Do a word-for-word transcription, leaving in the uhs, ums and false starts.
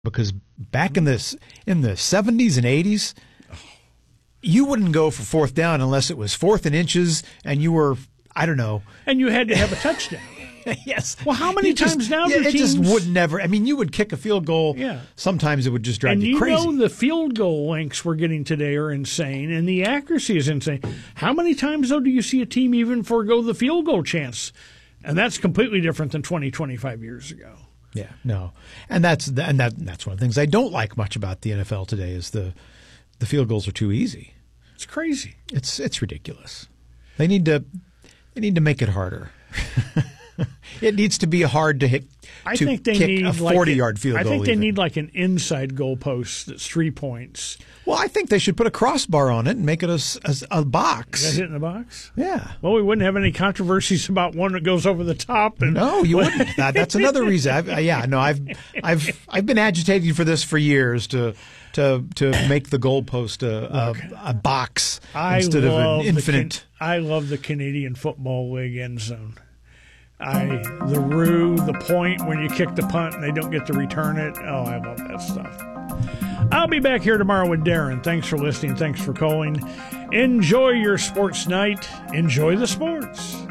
because back in this in the seventies and eighties, you wouldn't go for fourth down unless it was fourth and inches and you were, I don't know. And you had to have a touchdown. Yes. Well, how many You times just, now yeah, do it teams... just would never. I mean, you would kick a field goal. Yeah. Sometimes it would just drive and you you crazy. know the field goal lengths we're getting today are insane, and the accuracy is insane. How many times, though, do you see a team even forego the field goal chance? And that's completely different than twenty, twenty-five years ago. Yeah, no. And that's and that that's one of the things I don't like much about the N F L today is the the field goals are too easy. It's crazy. It's it's ridiculous. They need to they need to make it harder. It needs to be hard to hit. I to think they kick need a forty-yard like field I goal. think they even. need like an inside goalpost that's three points. Well, I think they should put a crossbar on it and make it a, a, a box. Is that hit in the box? Yeah. Well, we wouldn't have any controversies about one that goes over the top. And no, you wouldn't. That, that's another reason. I've, yeah, no, I've I've I've been agitating for this for years to to to make the goalpost a, Look, a, a box I instead of love an infinite. The, I love the Canadian Football League end zone. I the rue, the point when you kick the punt and they don't get to return it. Oh, I love that stuff. I'll be back here tomorrow with Darren. Thanks for listening. Thanks for calling. Enjoy your sports night. Enjoy the sports.